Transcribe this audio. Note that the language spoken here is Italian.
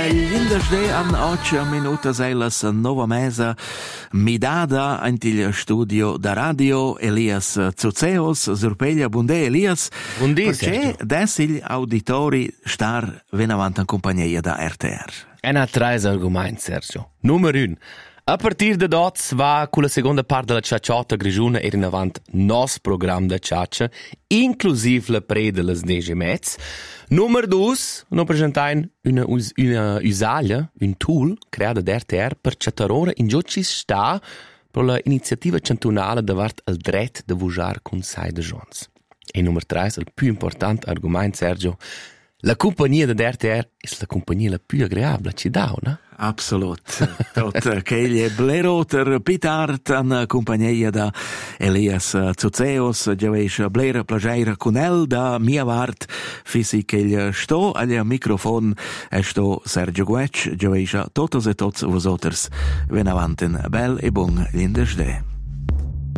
Lindesde an 8 minutas eilas nova mesa midada antil studio da radio Elias Zuzeos Zurpeglia. Bundè Elias. Bundì, perché desil auditori star venavant in compagnia da RTR. Ha tre argomenti, Sergio. Numero 1. A partir de dots va con la seconda parte della ciacciota grigiuna in avant nos program de ciaccia, inclusive la pre de les 10:30. Numero 2, noi presentain una usaglia, un tool creata da RTR per chattarora in giù ci sta per la iniziativa cantonale davart al dret de vujar Consell de Jons. E numero 3, il più importante argomento, Sergio, la compagnia de RTR è la compagnia la più agreabile, ci dà, no? Absolut. Tot che bleroter pitart an compagnia da Elias Zuzeos, giaveis blera plageira con el da mia vart, fisi che sto al microfon e sto Sergio Guec, giaveis totos e tots vosoters venavanten bel e bun lindesde.